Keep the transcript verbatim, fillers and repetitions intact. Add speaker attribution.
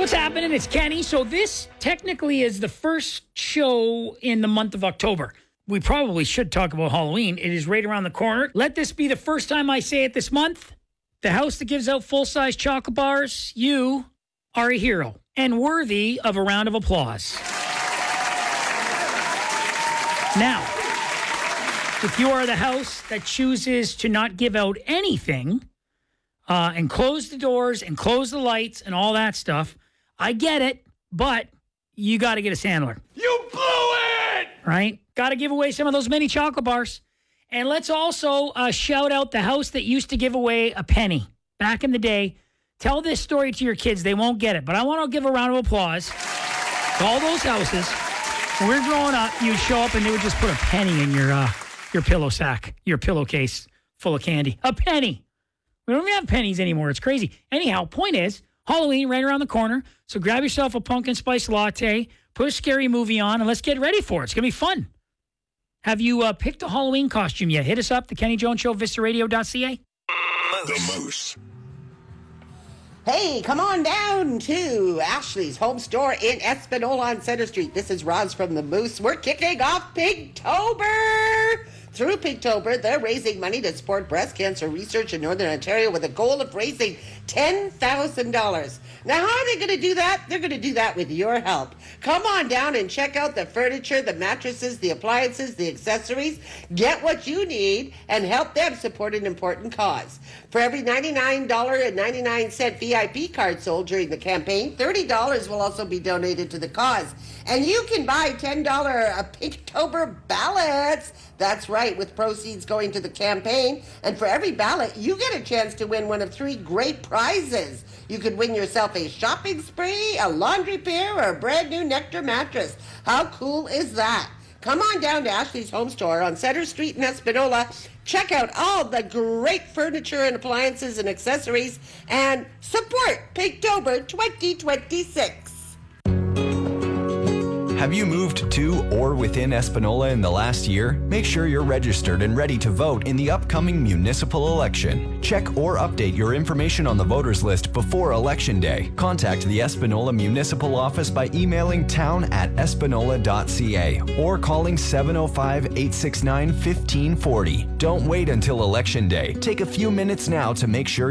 Speaker 1: What's happening? It's Kenny. So this technically is the first show in the month of October. We probably should talk about Halloween. It is right around the corner. Let this be the first time I say it this month. The house that gives out full-size chocolate bars, you are a hero and worthy of a round of applause. Now, if you are the house that chooses to not give out anything uh, and close the doors and close the lights and all that stuff, I get it, but you got to get a Sandler.
Speaker 2: You blew it!
Speaker 1: Right? Got to give away some of those mini chocolate bars. And let's also uh, shout out the house that used to give away a penny back in the day. Tell this story to your kids. They won't get it. But I want to give a round of applause to all those houses. When we were growing up, you'd show up and they would just put a penny in your, uh, your pillow sack, your pillowcase full of candy. A penny. We don't even have pennies anymore. It's crazy. Anyhow, point is, Halloween right around the corner. So grab yourself a pumpkin spice latte, put a scary movie on, and let's get ready for it. It's going to be fun. Have you uh, picked a Halloween costume yet? Hit us up, the Kenny Jones Show, vista radio dot c a.
Speaker 2: The Moose.
Speaker 3: Hey, come on down to Ashley's Home Store in Espanola on Center Street. This is Roz from the Moose. We're kicking off Pinktober. Through Pinktober, they're raising money to support breast cancer research in Northern Ontario with a goal of raising ten thousand dollars. Now, how are they going to do that? They're going to do that with your help. Come on down and check out the furniture, the mattresses, the appliances, the accessories. Get what you need and help them support an important cause. For every ninety-nine dollars and ninety-nine cents V I P card sold during the campaign, thirty dollars will also be donated to the cause. And you can buy ten dollars Pinktober ballots. That's right, with proceeds going to the campaign. And for every ballot, you get a chance to win one of three great prizes. You could win yourself a shopping spree, a laundry pair, or a brand new Nectar mattress. How cool is that? Come on down to Ashley's Home Store on Center Street in Espanola. Check out all the great furniture and appliances and accessories and support Pinktober twenty twenty-six.
Speaker 4: Have you moved to or within Espanola in the last year? Make sure you're registered and ready to vote in the upcoming municipal election. Check or update your information on the voters list before Election Day. Contact the Espanola Municipal Office by emailing town at espanola dot c a or calling seven oh five, eight six nine, one five four oh. Don't wait until Election Day. Take a few minutes now to make sure